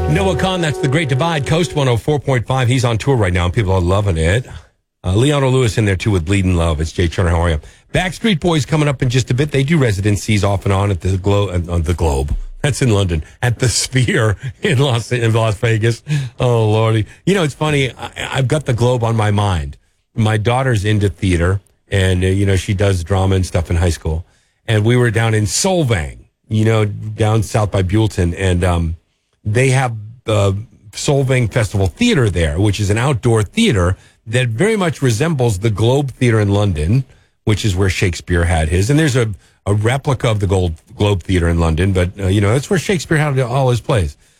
Noah Khan, that's The Great Divide, Coast 104.5. He's on tour right now, and people are loving it. Leona Lewis in there, too, with Bleeding Love. It's Jay Turner. How are you? Backstreet Boys coming up in just a bit. They do residencies off and on at the Globe. That's in London. At the Sphere in Las Vegas. Oh, Lordy. You know, it's funny. I've got the Globe on my mind. My daughter's into theater, and, she does drama and stuff in high school. And we were down in Solvang, down south by Buellton, and they have Solvang Festival Theater there, which is an outdoor theater that very much resembles the Globe Theater in London, which is where Shakespeare had his. And there's a replica of the Globe Theater in London, but, that's where Shakespeare had all his plays.